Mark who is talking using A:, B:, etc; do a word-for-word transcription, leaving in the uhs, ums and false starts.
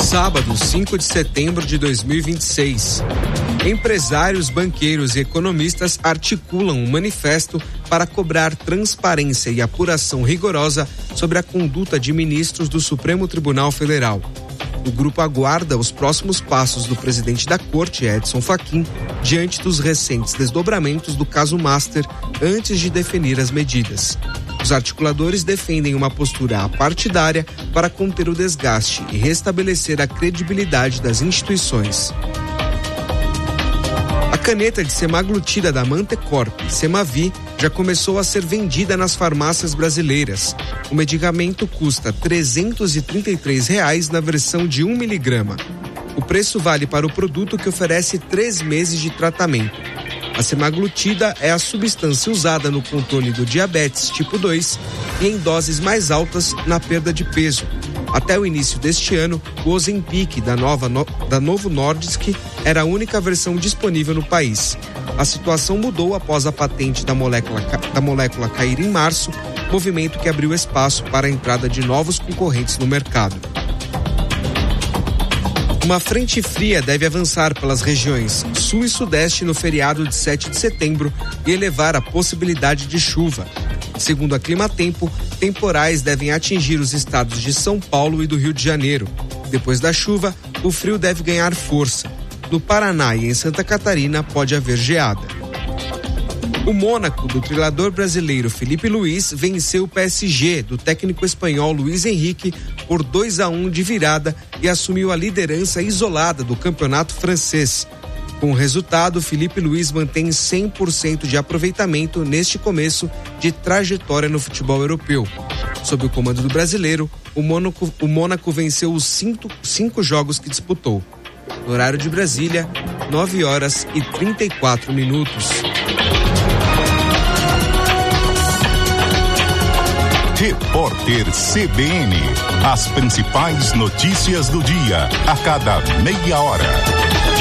A: Sábado, cinco de setembro de dois mil e vinte e seis. Empresários, banqueiros e economistas articulam um manifesto para cobrar transparência e apuração rigorosa sobre a conduta de ministros do Supremo Tribunal Federal. O grupo aguarda os próximos passos do presidente da Corte, Edson Fachin, diante dos recentes desdobramentos do caso Master, antes de definir as medidas. Os articuladores defendem uma postura apartidária para conter o desgaste e restabelecer a credibilidade das instituições. A caneta de semaglutida da Mantecorp, Semavi, já começou a ser vendida nas farmácias brasileiras. O medicamento custa trezentos e trinta e três reais na versão de um miligrama. O preço vale para o produto que oferece três meses de tratamento. A semaglutida é a substância usada no controle do diabetes tipo dois e em doses mais altas na perda de peso. Até o início deste ano, o Ozempic da, nova, no, da Novo Nordisk era a única versão disponível no país. A situação mudou após a patente da molécula, da molécula cair em março, movimento que abriu espaço para a entrada de novos concorrentes no mercado. Uma frente fria deve avançar pelas regiões sul e sudeste no feriado de sete de setembro e elevar a possibilidade de chuva. Segundo a Climatempo, temporais devem atingir os estados de São Paulo e do Rio de Janeiro. Depois da chuva, o frio deve ganhar força. No Paraná e em Santa Catarina pode haver geada. O Mônaco, do treinador brasileiro Felipe Luiz, venceu o P S G, do técnico espanhol Luiz Henrique, por dois a um de virada e assumiu a liderança isolada do campeonato francês. Com o resultado, Felipe Luiz mantém cem por cento de aproveitamento neste começo de trajetória no futebol europeu. Sob o comando do brasileiro, o Mônaco, o Mônaco venceu os cinco, cinco jogos que disputou. No horário de Brasília, nove horas e trinta e quatro minutos.
B: Repórter C B N. As principais notícias do dia, a cada meia hora.